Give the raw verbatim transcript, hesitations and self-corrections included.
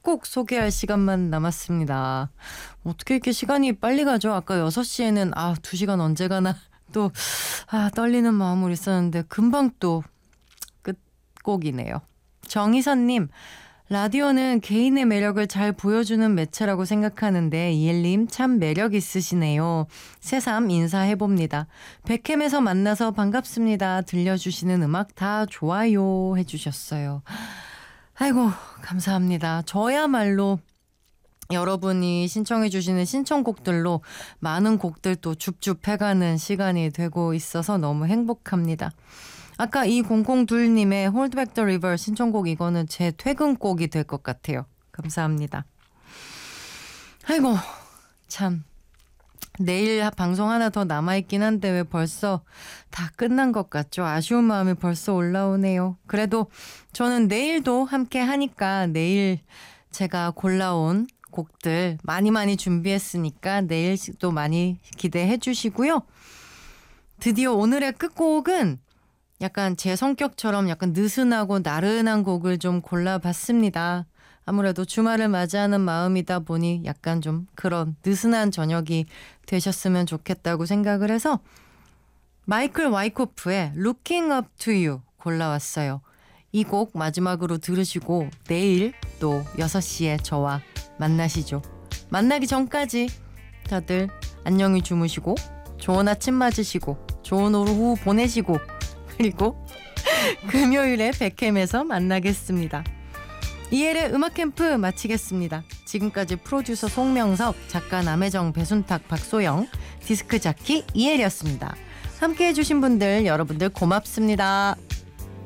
끝곡 소개할 시간만 남았습니다. 어떻게 이렇게 시간이 빨리 가죠? 아까 여섯 시에는 아, 두 시간 언제 가나 또 아, 떨리는 마음으로 있었는데 금방 또 끝곡이네요. 정희선님, 라디오는 개인의 매력을 잘 보여주는 매체라고 생각하는데 이엘님 참 매력 있으시네요. 새삼 인사해봅니다. 백캠에서 만나서 반갑습니다. 들려주시는 음악 다 좋아요 해주셨어요. 아이고 감사합니다. 저야말로 여러분이 신청해 주시는 신청곡들로 많은 곡들 또 줍줍해가는 시간이 되고 있어서 너무 행복합니다. 아까 이공공이님의 Hold Back the River 신청곡 이거는 제 퇴근곡이 될 것 같아요. 감사합니다. 아이고 참 내일 방송 하나 더 남아있긴 한데 왜 벌써 다 끝난 것 같죠? 아쉬운 마음이 벌써 올라오네요. 그래도 저는 내일도 함께 하니까 내일 제가 골라온 곡들 많이 많이 준비했으니까 내일도 많이 기대해 주시고요. 드디어 오늘의 끝곡은 약간 제 성격처럼 약간 느슨하고 나른한 곡을 좀 골라봤습니다. 아무래도 주말을 맞이하는 마음이다 보니 약간 좀 그런 느슨한 저녁이 되셨으면 좋겠다고 생각을 해서 마이클 와이코프의 Looking Up to You 골라왔어요. 이 곡 마지막으로 들으시고 내일 또 여섯 시에 저와 만나시죠. 만나기 전까지 다들 안녕히 주무시고 좋은 아침 맞으시고 좋은 오후 보내시고 그리고 금요일에 백캠에서 만나겠습니다. 이엘의 음악 캠프 마치겠습니다. 지금까지 프로듀서 송명석, 작가 남혜정, 배순탁, 박소영, 디스크 자키 이엘이었습니다. 함께해 주신 분들 여러분들 고맙습니다.